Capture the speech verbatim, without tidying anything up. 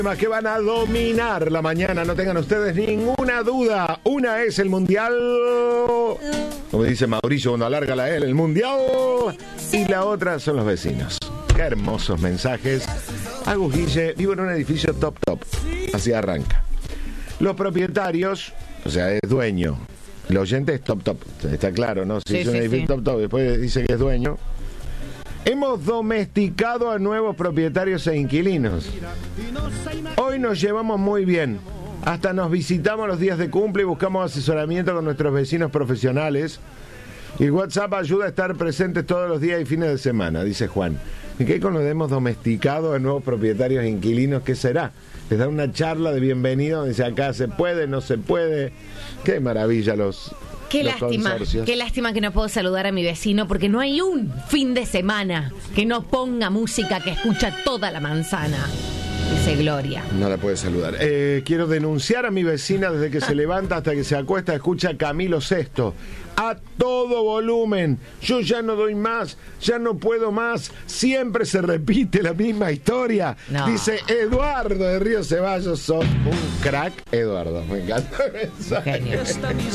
Que van a dominar la mañana, no tengan ustedes ninguna duda. Una es el Mundial, como dice Mauricio cuando alarga la L, el Mundial. Y la otra son los vecinos. Qué hermosos mensajes. Agus Guille, vivo en un edificio top top. Así arranca. Los propietarios, o sea, es dueño. El oyente es top top, está claro, ¿no? Si sí, es un sí, edificio sí. top top, después dice que es dueño. Hemos domesticado a nuevos propietarios e inquilinos. Hoy nos llevamos muy bien. Hasta nos visitamos los días de cumple y buscamos asesoramiento con nuestros vecinos profesionales. Y WhatsApp ayuda a estar presentes todos los días y fines de semana, dice Juan. ¿Y qué con lo de hemos domesticado a nuevos propietarios e inquilinos? ¿Qué será? Les da una charla de bienvenido donde dice acá se puede, no se puede. Qué maravilla los... Qué Los lástima, consorcios. qué lástima que no puedo saludar a mi vecino porque no hay un fin de semana que no ponga música que escucha toda la manzana. Dice Gloria. No la puede saludar. Eh, quiero denunciar a mi vecina desde que se levanta hasta que se acuesta, escucha Camilo Sesto. A todo volumen. Yo ya no doy más, ya no puedo más. Siempre se repite la misma historia. No. Dice Eduardo de Río Ceballos. Sos un crack, Eduardo. Me encanta el mensaje. Genio.